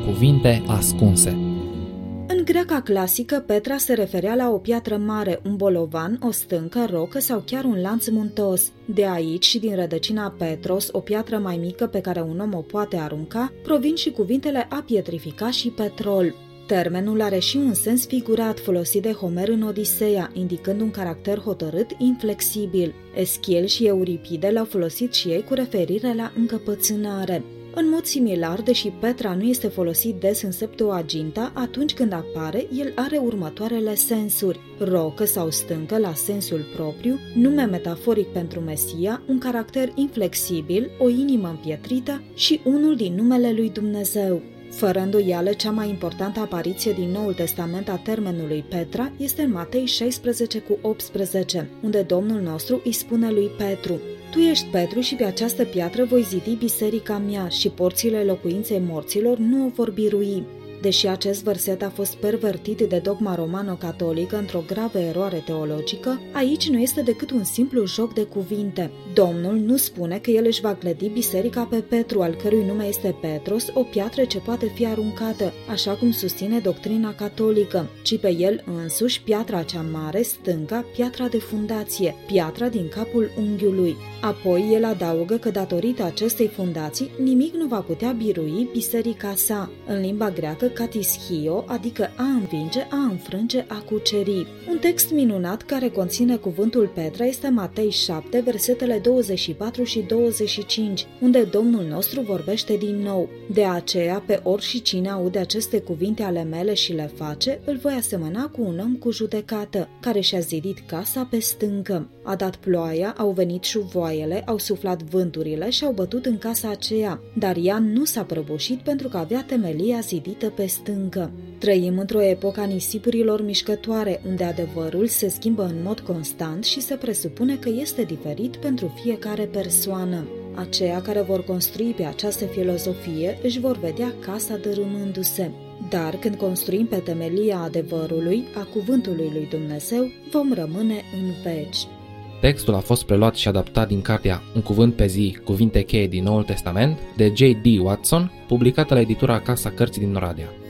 cuvinte ascunse. În greaca clasică, Petra se referea la o piatră mare, un bolovan, o stâncă, rocă sau chiar un lanț muntos. De aici și din rădăcina Petros, o piatră mai mică pe care un om o poate arunca, provin și cuvintele a pietrifica și petrol. Termenul are și un sens figurat folosit de Homer în Odiseea, indicând un caracter hotărât, inflexibil. Eschil și Euripide l-au folosit și ei cu referire la încăpățânare. În mod similar, deși Petra nu este folosit des în Septuaginta, atunci când apare, el are următoarele sensuri: rocă sau stâncă la sensul propriu, nume metaforic pentru Mesia, un caracter inflexibil, o inimă împietrită și unul din numele lui Dumnezeu. Fără îndoială, cea mai importantă apariție din Noul Testament a termenului Petra este în Matei 16:18, unde Domnul nostru îi spune lui Petru: Tu ești Petru și pe această piatră voi zidi biserica mea și porțile locuinței morților nu o vor birui. Deși acest verset a fost pervertit de dogma romano-catolică într-o gravă eroare teologică, aici nu este decât un simplu joc de cuvinte. Domnul nu spune că el își va clădi biserica pe Petru, al cărui nume este Petros, o piatră ce poate fi aruncată, așa cum susține doctrina catolică, ci pe el însuși, piatra cea mare, stânca, piatra de fundație, piatra din capul unghiului. Apoi el adaugă că datorită acestei fundații nimic nu va putea birui biserica sa. În limba greacă, katischio, adică a învinge, a înfrânge, a cuceri. Un text minunat care conține cuvântul Petra este Matei 7, versetele 24 și 25, unde Domnul nostru vorbește din nou: De aceea, pe oricine aude aceste cuvinte ale mele și le face, îl voi asemăna cu un om cu judecată, care și-a zidit casa pe stâncă. A dat ploaia, au venit șuvoaiele, au suflat vânturile și au bătut în casa aceea, dar ea nu s-a prăbușit pentru că avea temelia zidită pe stâncă. Trăim într-o epocă a nisipurilor mișcătoare, unde adevărul se schimbă în mod constant și se presupune că este diferit pentru fiecare persoană. Aceia care vor construi pe această filozofie își vor vedea casa dărâmându-se. Dar când construim pe temelia adevărului, a cuvântului lui Dumnezeu, vom rămâne în veci. Textul a fost preluat și adaptat din cartea Un cuvânt pe zi, cuvinte cheie din Noul Testament, de J.D. Watson, publicată la editura Casa Cărții din Oradea.